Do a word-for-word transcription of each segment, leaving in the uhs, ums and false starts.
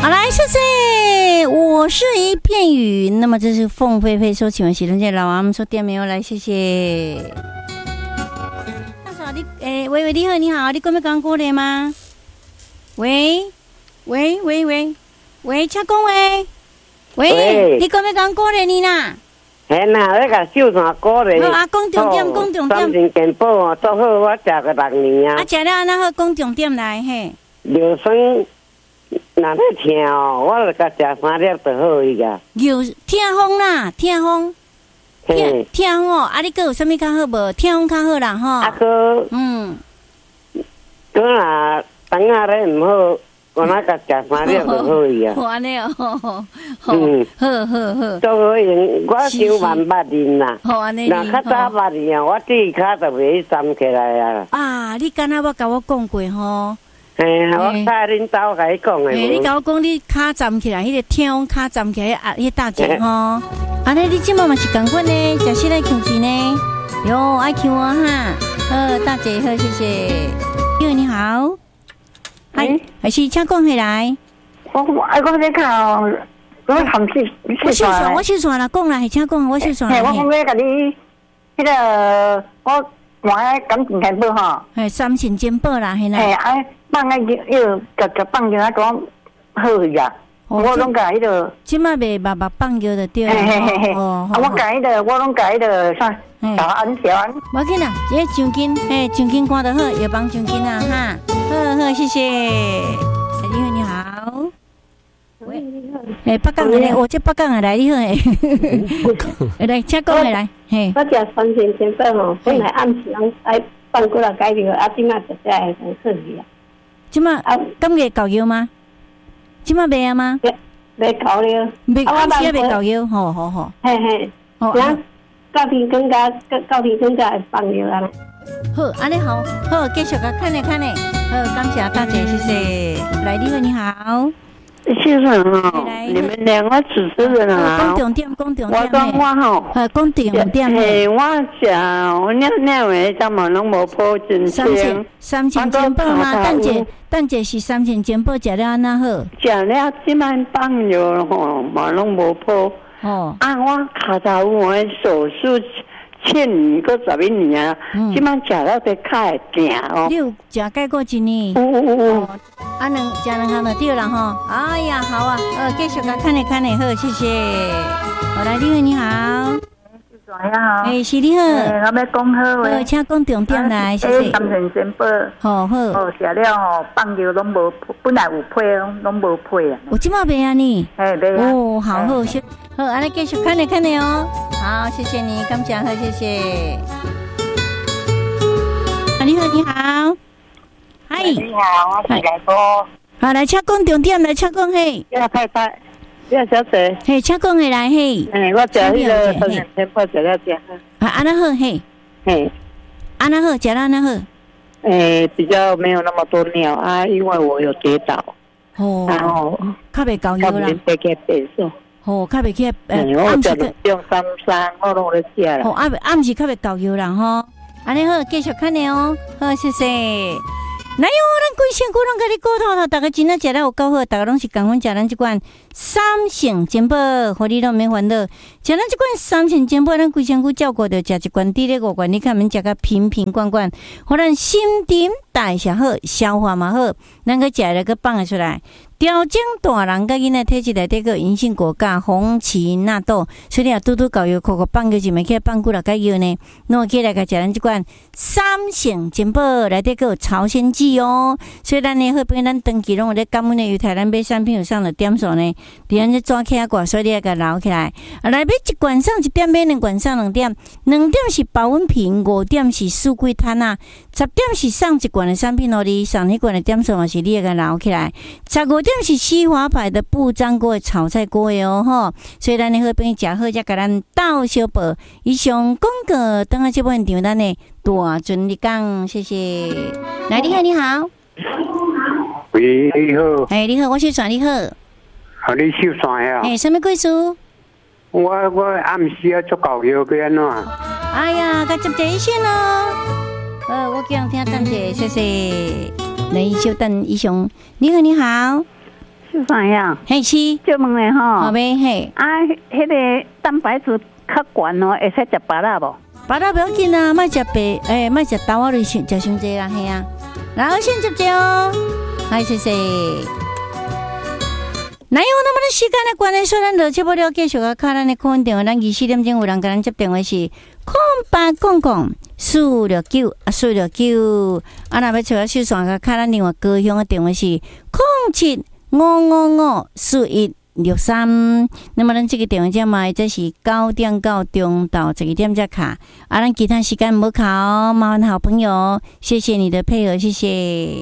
好，来，谢谢。我是一片雨。那么这是凤飞飞说，请问喜伦姐老王说店没有来，谢谢。你诶，喂喂，你好，你好，你刚要讲过来吗？喂喂喂喂喂，请讲喂喂，你刚要讲过来你啦？ 嘿呐，那个秀山过来。 好啊，讲重点，讲重点。 三千健保哦，做好我食个六年啊。啊， 食了安那好，讲重点来嘿。 尿酸若咧疼哦，我就甲食三粒就好伊个。 尿痛风啦，痛风。痛痛哦，啊！你阁有啥物较好无？痛风较好啦吼。 啊个，嗯，个若肠仔咧毋好，我那甲食三粒就好伊啊。 安尼哦，嗯，好好好。 做好用，我伤慢捌啉啦。 好安尼。 若较早捌啉啊，我第骹就袂站起来啊。 啊！你敢若我甲我讲过吼。 嘿，我睇恁兜甲伊讲诶。 你甲我讲，你骹站起来，迄个痛骹站起来啊，迄大姐吼。安尼你即满嘛是共款呢，食起来控制呢。哟，爱听我哈。好，大姐好，谢谢。你好，你好。嗨，还是请讲起来。 我我爱讲你看，我含气， 我收线，我收线啦，讲啦，系请讲，我收线。 嘿，我讲要甲你，迄个我买感情健保吼。 嘿，三线健保啦，嘿啦。 嘿，哎，放个又夹夹放进来讲好呀。我拢甲迄个， 即马袂目目放尿就对了。 嘿嘿嘿哦，啊，我甲迄个，我拢甲迄个啥，调安调安。 无紧啦，这奖金，嘿，奖金看得好，药房奖金啊，哈，好好，谢谢。你好，你好。喂，哎，北港的，我这北港的来，你好诶。来，请讲来，嘿。 我食三千健保吼，本来暗时拢爱放过来改掉，啊，即马实在会很可惜啊。 即马啊，今月够药吗？即马袂啊吗？ 袂够了， 袂暗时也袂够药，好好好。 嘿嘿，好，到天更加，到天更加会放药啊。 好，安尼好，好，继续甲看咧看咧，好，感谢大姐，谢谢。来，你好，你好。 先生哈，你们两个主持人啊， 讲重点，讲重点。 我讲我吼， 呃，讲重点。 嘿，我食我尿尿的，怎么拢无破真三千，三千健保吗？蛋姐，蛋姐是三千健保，食了安那好？ 食了即摆放药吼，嘛拢无破。哦。啊，我骹头有我手术七年到十一年啊，即摆食了得较会行哦。 你有食解过一年？ 有有有。 啊，两食两项就对了哈。哎呀，好啊，呃，继续甲看咧看咧，好，谢谢。好，来，你好，你好。 你好。 哎，是你好。 我要讲好话。好，请讲重点来，谢谢。 三千健保。 好好。 哦，食了吼，放药拢无，本来有配，拢无配啊。 有即马袂啊你？ 哎，袂啊。 哦，好好，谢，好，安尼继续看咧看咧哦。好，谢谢你，感谢，好，谢谢。啊，你好，你好。嗨， 你好，我是来哥。 好，来请讲重点，来请讲嘿。 叶太太，叶小姐。 嘿，请讲的来嘿。 哎，我食迄个三千健保食了食好。 啊，安那好嘿。嘿，安那好，食了安那好。 哎，比较没有那么多尿啊，因为我有跌倒。哦。然后较袂够药啦。 较袂去变数。 哦，较袂去呃，暗时个用三三，我拢咧食啦。 哦，暗暗时较袂够药啦吼。安尼好，继续看咧哦。好，谢谢。来哟，咱规身躯拢甲你顾透透，大家真正食了有够好，大家拢是共款食咱即款三成健保，互你拢免烦恼。食咱即款三成健保，咱规身躯照顾着，食一罐滴咧五罐，你看咱食甲瓶瓶罐罐，互咱心情代谢好，消化嘛好，咱个食了个放得出来。调整大人甲囡仔体质内底个银杏果苷、红荠纳豆，所以你啊拄拄搞药，口口放药就袂起放久了解药呢。弄起来甲食咱即款三成健保内底个有朝鲜剂哦，所以咱呢好变咱长期拢有咧感恩的犹太咱买产品有上了点数呢，伫咱这抓起来挂，所以你要甲留起来。啊，来买一罐上一点，买两罐上两点，两点是保温瓶，五点是四季摊啊，十点是上一罐的产品哦，你上迄罐的点数嘛是你要甲留起来，十五点是西华牌的不粘锅的炒菜锅的哦吼，所以咱呢好变食好，才甲咱倒小报。以上广告等下这部分场咱呢大顺利讲，谢谢。来，你好，你好。 喂，你好。 哎，你好，我是转你好。 啊，你收线呀？ 哎，什么贵数？ 我我暗时啊做搞药要安怎？ 哎呀，甲接第一线咯。呃，我叫人听等者，谢谢。来，稍等，以上。你好，你好。 就这样。 嘿是， 就问的吼。 好呗嘿。 啊，迄个蛋白质较悬哦，会使食芭乐无？ 芭乐不要紧啊，莫食白，诶，莫食豆啊，就食食伤济啦，嘿啊。然后先接接哦，来谢谢。哪有那么多时间的关系？虽然落车不了，继续个卡咱的空运电话，咱二四点钟有人跟咱接电话是空八空空四六九啊四六九，啊那要找个手线个卡咱另外高雄的电话是空七五五五四一六三。那么咱这个电话号码这是九点到中到十一点才卡，啊咱其他时间无卡哦，麻烦好朋友，谢谢你的配合，谢谢。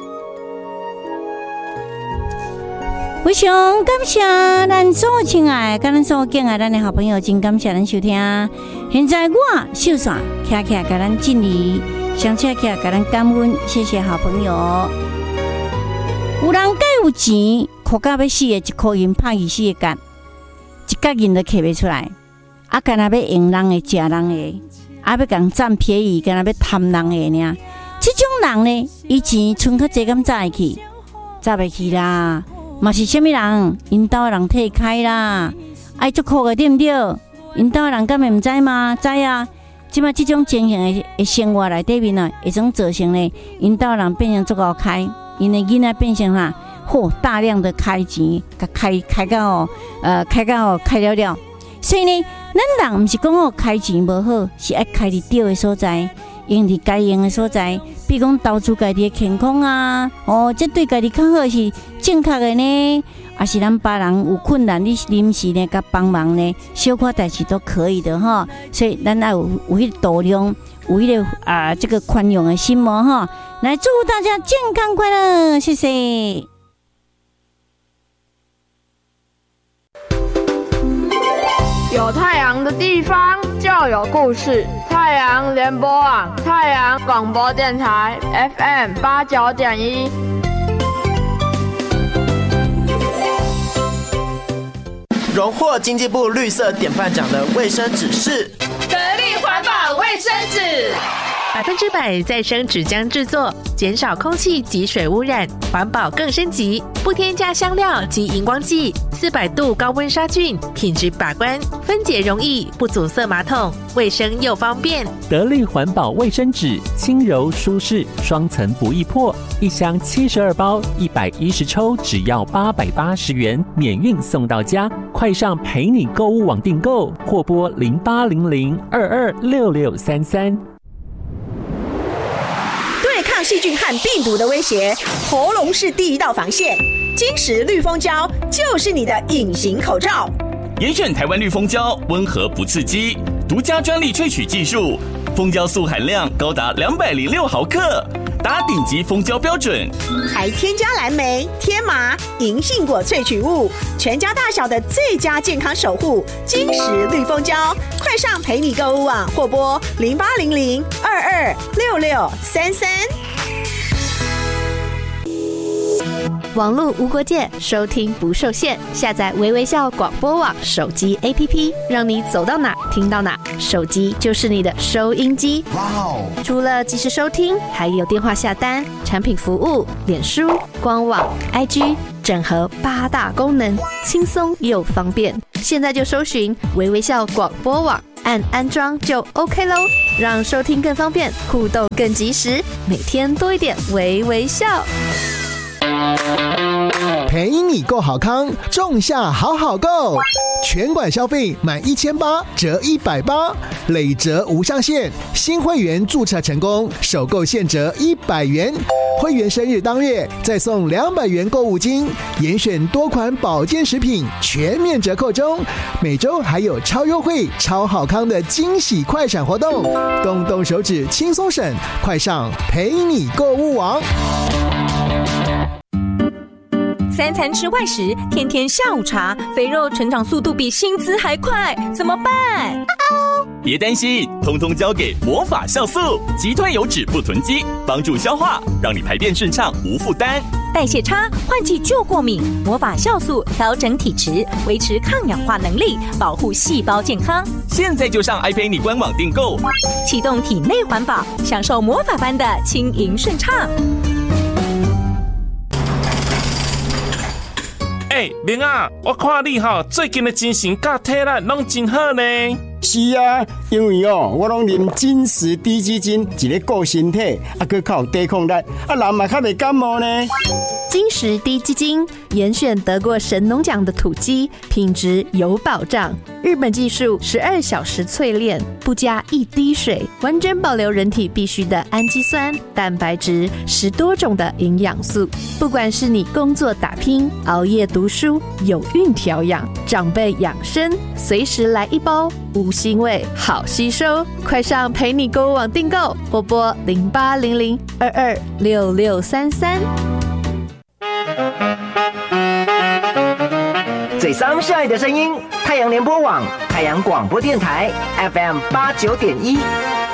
非常感谢咱所有亲爱、甲咱所有敬爱咱的好朋友，真感谢咱收听。现在我秀伞徛徛甲咱敬礼，上车徛甲咱感恩，谢谢好朋友。有人介有钱，苦到要死的，一颗银拍二死的角，一角银都摕不出来。啊，干那要用人的、食人的，啊要共占便宜，干那要贪人的呢。这种人呢，以前存较济，咁早会去，早袂去啦。嘛是虾米人？因兜人退开啦，爱足苦个对不对？因兜人敢会唔知吗？知啊！即马即种情形的生活内底面啊，会种造成呢，因兜人变成足够开，因的囡仔变成啦，嚯、哦、大量的开钱，甲开开到呃开到开了了。所以呢，咱人唔是讲哦开钱无好，是爱开伫对的所在。用伫该用的所在，比如讲投资家己的健康啊，哦，这对家己较好是正确的呢，还是咱别人有困难，你临时呢甲帮忙呢，小可代志都可以的哈。所以咱要有有迄个度量，有迄个啊这个宽容的心魔哈。来祝大家健康快乐，谢谢。 有太阳的地方就有故事。太阳联播网，太阳广播电台 F M 八九点一。 荣获经济部绿色典范奖的卫生纸是得力环保卫生纸， 百分之百再生纸浆制作，减少空气及水污染，环保更升级，不添加香料及荧光剂，四百度高温杀菌，品质把关，分解容易，不阻塞马桶，卫生又方便。 得力环保卫生纸，轻柔舒适，双层不易破，一箱七十二包，一百一十抽，只要八百八十元，免运送到家。快上陪你购物网订购，或拨零八零零二二六六三三。 对抗细菌和病毒的威胁，喉咙是第一道防线。金石绿蜂胶就是你的隐形口罩。 严选台湾绿蜂胶，温和不刺激，独家专利萃取技术，蜂胶素含量高达两百零六毫克，达顶级蜂胶标准， 还添加蓝莓、天麻、银杏果萃取物，全家大小的最佳健康守护。金石绿蜂胶，快上陪你购物网或拨零八零零二二六六三三。 网络无国界，收听不受限。下载微微笑广播网手机 A P P， 让你走到哪听到哪，手机就是你的收音机。哇哦！除了即时收听，还有电话下单、产品服务、脸书、官网、I G， 整合八大功能，轻松又方便。现在就搜寻微微笑广播网，按安装就 OK 咯，让收听更方便，互动更及时，每天多一点微微笑。 陪你购好康，仲夏好好购，全馆消费满一千八折一百八，累折无上限。新会员注册成功，首购现折一百元。会员生日当月再送两百元购物金，严选多款保健食品全面折扣中。每周还有超优惠、超好康的惊喜快闪活动，动动手指轻松省，快上陪你购物网。 三餐吃外食，天天下午茶，肥肉成长速度比薪资还快，怎么办？ 别担心，通通交给魔法酵素，击退油脂不囤积，帮助消化，让你排便顺畅无负担。 代谢差，换季就过敏，魔法酵素调整体质，维持抗氧化能力，保护细胞健康。 现在就上爱陪你官网订购， 启动体内环保，享受魔法般的轻盈顺畅。 哎、欸，明啊，我看你吼最近的精神甲体力拢真好呢。 是啊，因为哦，我拢啉金石低基金，一个顾身体，啊，佮较有抵抗力，啊，人嘛较袂感冒呢。 金石低基金严选得过神农奖的土鸡，品质有保障。日本技术十二小时淬炼，不加一滴水，完整保留人体必需的氨基酸、蛋白质，十多种的营养素。不管是你工作打拼、熬夜读书、有孕调养、长辈养生，随时来一包，无腥味，好吸收。快上陪你购物网订购，或拨零八零零二二六六三三。 最桑晒的声音，太阳联播网、太阳广播电台 F M 八九点一。